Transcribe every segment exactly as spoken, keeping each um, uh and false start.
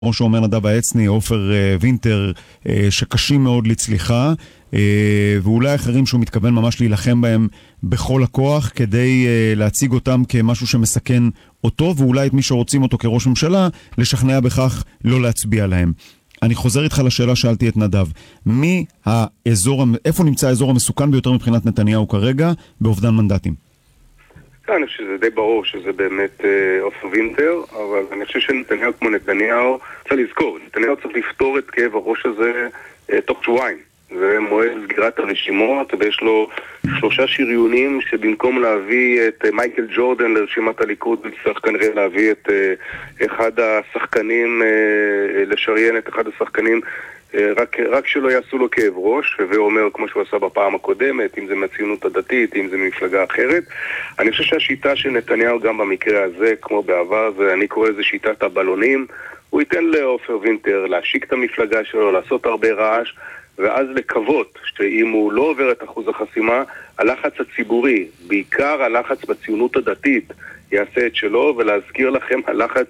כמו שאומר נדב העצני, עופר וינטר, שקשים מאוד לצליחה, ואולי אחרים שהוא מתכוון ממש להילחם בהם בכל הכוח, כדי להציג אותם כמשהו שמסכן אותו, ואולי את מי שרוצים אותו כראש ממשלה, לשכנע בכך לא להצביע להם. אני חוזר איתך לשאלה, שאלתי את נדב. מי האזור, איפה נמצא האזור המסוכן ביותר מבחינת נתניהו כרגע, באובדן מנדטים? אני חושב שזה די ברור שזה באמת עופר וינטר, אבל אני חושב שנתניהו כמו נתניהו, צריך לזכור, נתניהו צריך לפתור את כאב הראש הזה תוך שבועיים. זה מועד סגירת הרשימות, ויש לו שלושה שריונים שבמקום להביא את מייקל ג'ורדן לרשימת הליכוד, צריך כנראה להביא את אחד השחקנים, לשריין את אחד השחקנים, רק, רק שלא יעשו לו כאב ראש, ואומר כמו שהוא עשה בפעם הקודמת, אם זה מהציונות הדתית, אם זה ממפלגה אחרת. אני חושב שהשיטה של נתניהו גם במקרה הזה, כמו בעבר, זה, אני קורא לזה שיטת הבלונים, הוא ייתן לעופר וינטר להשיק את המפלגה שלו, לעשות הרבה רעש, ואז לקוות שאם הוא לא עובר את אחוז החסימה, הלחץ הציבורי, בעיקר הלחץ בציונות הדתית, יעשה את שלו, ולהזכיר לכם, הלחץ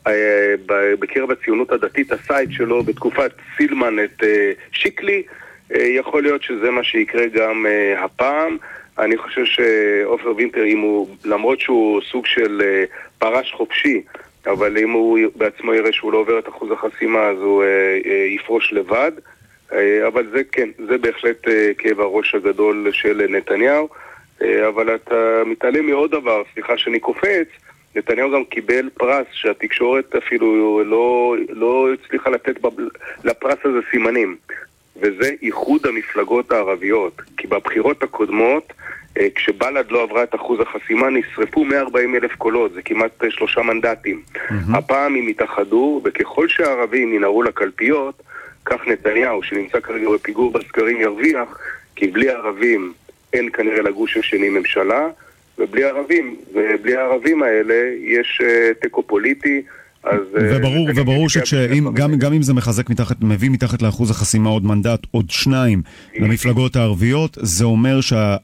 בקרב הציונות הדתית עשה את שלו בתקופת סילמן את שיקלי, יכול להיות שזה מה שיקרה גם הפעם. אני חושב שעופר וינטר, אם הוא, למרות שהוא סוג של פרש חופשי, אבל אם הוא בעצמו יראה שהוא לא עובר את אחוז החסימה, אז הוא יפרוש לבד. אבל זה כן, זה בהחלט כאב הראש הגדול של נתניהו. אבל אתה מתעלם מעוד דבר, סליחה שאני קופץ, נתניהו גם קיבל פרס שהתקשורת אפילו לא, לא הצליחה לתת לפרס הזה סימנים, וזה איחוד המפלגות הערביות. כי בבחירות הקודמות, כשבל"ד לא עברה את אחוז החסימה, נשרפו מאה וארבעים אלף קולות, זה כמעט שלושה מנדטים. Mm-hmm. הפעם הם התאחדו, וככל שהערבים ינערו לקלפיות, כך נתניהו, שנמצא כרגע בפיגור בסקרים, ירוויח, כי בלי הערבים אין כנראה לגוש השני ממשלה, ובלי ערבים, ובלי הערבים האלה יש uh, טקו פוליטי, אז... וברור, uh, וברור שגם גם אם זה מחזק מתחת, מביא מתחת לאחוז החסימה עוד מנדט, עוד שניים למפלגות הערביות, זה אומר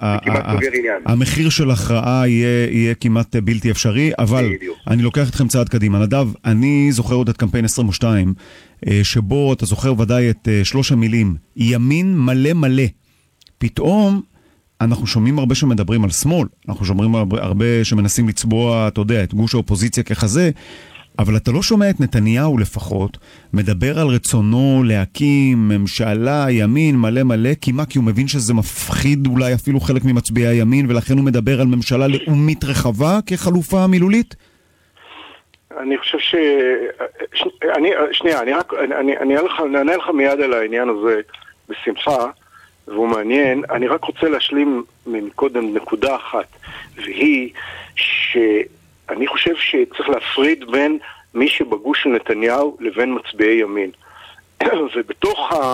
שהמחיר של הכרעה יהיה, יהיה כמעט בלתי אפשרי, אבל אני לוקח אתכם צעד קדימה. נדב, אני זוכר עוד את קמפיין עשרים ושתיים, שבו אתה זוכר ודאי את שלוש המילים, ימין מלא מלא. פתאום אנחנו שומעים הרבה שמדברים על שמאל, אנחנו שומעים הרבה, הרבה שמנסים לצבוע, אתה יודע, את גוש האופוזיציה ככזה, אבל אתה לא שומע את נתניהו לפחות, מדבר על רצונו להקים ממשלה ימין מלא מלא, כי מה? כי הוא מבין שזה מפחיד אולי אפילו חלק ממצביעי הימין, ולכן הוא מדבר על ממשלה לאומית רחבה כחלופה מילולית? אני חושב ש... ש... אני... שנייה, אני רק... אני... אני אענה לך מיד על העניין הזה בשמחה, והוא מעניין. אני רק רוצה להשלים מקודם נקודה אחת, והיא שאני חושב שצריך להפריד בין מי שבגוש של נתניהו לבין מצביעי ימין. ובתוך ה...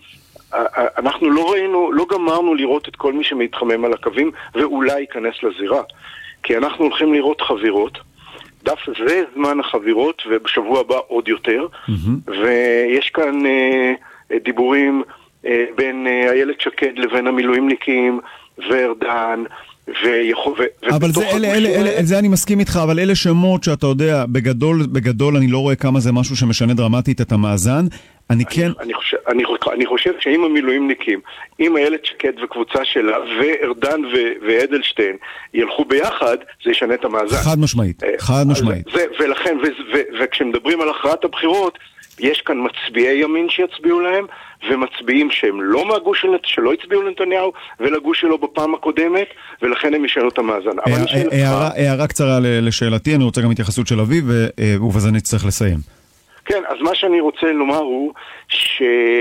אנחנו לא ראינו, לא גמרנו לראות את כל מי שמתחמם על הקווים, ואולי ייכנס לזירה. כי אנחנו הולכים לראות חבירות, דף זה זמן החבירות, ובשבוע הבא עוד יותר, mm-hmm. ויש כאן אה, דיבורים אה, בין אה, איילת שקד לבין המילואימניקים, וארדן, ויכול... ו- אבל זה, אלה, אלה, אלה, אלה, זה אני מסכים איתך, אבל אלה שמות שאתה יודע, בגדול, בגדול אני לא רואה כמה זה משהו שמשנה דרמטית את המאזן, אני כן... אני חושב, אני, אני חושב שאם המילואימניקים, אם איילת שקד וקבוצה שלה, וארדן ו- ואדלשטיין ילכו ביחד, זה ישנה את המאזן. חד משמעית, חד משמעית. זה, ולכן, ו- ו- וכשמדברים על הכרעת הבחירות, יש כאן מצביעי ימין שיצביעו להם, ומצביעים שהם לא מהגוש של, שלא הצביעו לנתניהו, ולגוש שלו בפעם הקודמת, ולכן הם ישנו את המאזן. הערה קצרה לשאלתי, אני רוצה גם התייחסות של אביב, ובזה נצטרך לסיים. כן, אז מה שאני רוצה לומר הוא ש...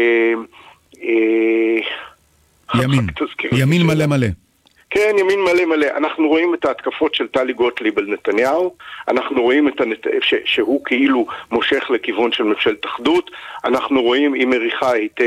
ימין, ימין מלא מלא. כן, ימין מלא מלא. אנחנו רואים את ההתקפות של טלי גוטליב על נתניהו, אנחנו רואים את הנת... ש... שהוא כאילו מושך לכיוון של ממשלת אחדות, אנחנו רואים עם מריחה היטב